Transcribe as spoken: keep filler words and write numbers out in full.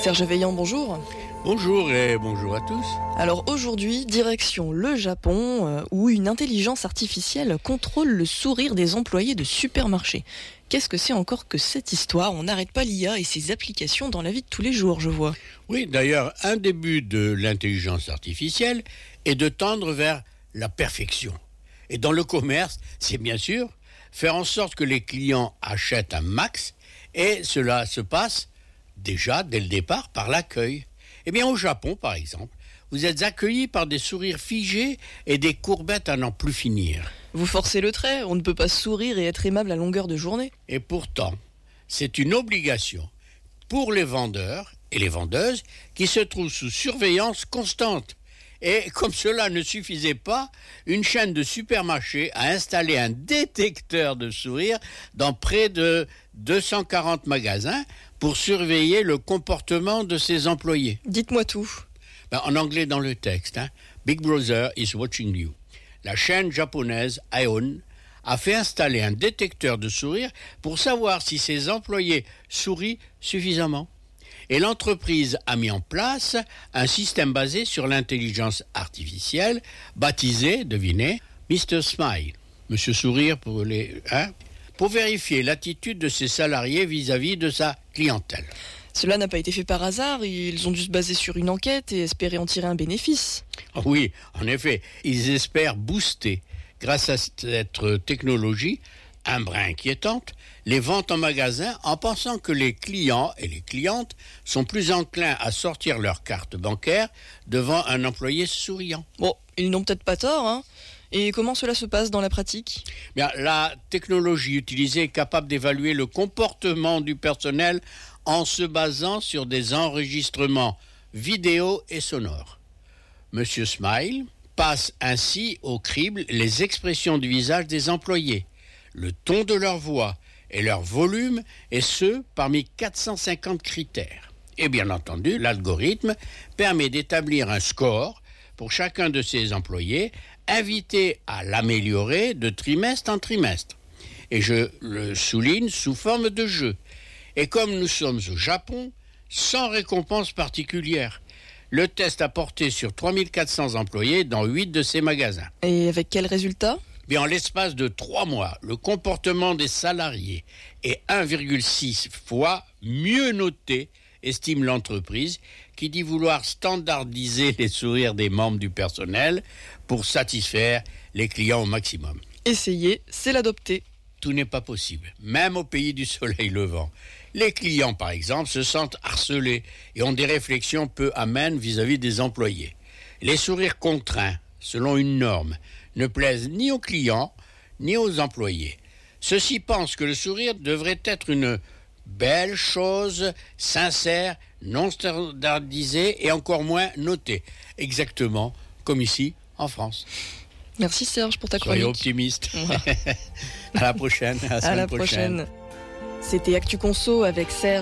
Serge Veillant, bonjour. Bonjour et bonjour à tous. Alors aujourd'hui, direction le Japon, euh, où une intelligence artificielle contrôle le sourire des employés de supermarchés. Qu'est-ce que c'est encore que cette histoire? On n'arrête pas l'I A et ses applications dans la vie de tous les jours, je vois. Oui, d'ailleurs, un des buts de l'intelligence artificielle est de tendre vers la perfection. Et dans le commerce, c'est bien sûr faire en sorte que les clients achètent un max, et cela se passe déjà dès le départ par l'accueil. Eh bien, au Japon, par exemple, vous êtes accueillis par des sourires figés et des courbettes à n'en plus finir. Vous forcez le trait, on ne peut pas sourire et être aimable à longueur de journée. Et pourtant, c'est une obligation pour les vendeurs et les vendeuses qui se trouvent sous surveillance constante. Et comme cela ne suffisait pas, une chaîne de supermarchés a installé un détecteur de sourire dans près de deux cent quarante magasins pour surveiller le comportement de ses employés. Dites-moi tout. Ben, en anglais dans le texte, hein, Big Brother is watching you. La chaîne japonaise Aeon a fait installer un détecteur de sourire pour savoir si ses employés sourient suffisamment. Et l'entreprise a mis en place un système basé sur l'intelligence artificielle, baptisé, devinez, mister Smile, Monsieur Sourire pour les, hein, pour vérifier l'attitude de ses salariés vis-à-vis de sa clientèle. Cela n'a pas été fait par hasard, ils ont dû se baser sur une enquête et espérer en tirer un bénéfice. Oui, en effet, ils espèrent booster, grâce à cette technologie, un brin inquiétante, les ventes en magasin en pensant que les clients et les clientes sont plus enclins à sortir leur carte bancaire devant un employé souriant. Bon, ils n'ont peut-être pas tort, hein. Et comment cela se passe dans la pratique? Bien, la technologie utilisée est capable d'évaluer le comportement du personnel en se basant sur des enregistrements vidéo et sonores. Monsieur Smile passe ainsi au crible les expressions du visage des employés, le ton de leur voix et leur volume, et ce, parmi quatre cent cinquante critères. Et bien entendu, l'algorithme permet d'établir un score pour chacun de ses employés, invités à l'améliorer de trimestre en trimestre. Et je le souligne sous forme de jeu. Et comme nous sommes au Japon, sans récompense particulière. Le test a porté sur trois mille quatre cents employés dans huit de ces magasins. Et avec quel résultat? Bien, en l'espace de trois mois, le comportement des salariés est un virgule six fois mieux noté, estime l'entreprise, qui dit vouloir standardiser les sourires des membres du personnel pour satisfaire les clients au maximum. Essayer, c'est l'adopter. Tout n'est pas possible, même au pays du soleil levant. Les clients, par exemple, se sentent harcelés et ont des réflexions peu amènes vis-à-vis des employés. Les sourires contraints, selon une norme, ne plaisent ni aux clients ni aux employés. Ceux-ci pensent que le sourire devrait être une belle chose, sincère, non standardisée et encore moins notée. Exactement comme ici en France. Merci Serge pour ta Soyez chronique. optimiste. À la prochaine. À la, À la prochaine. C'était Actu Conso avec Serge.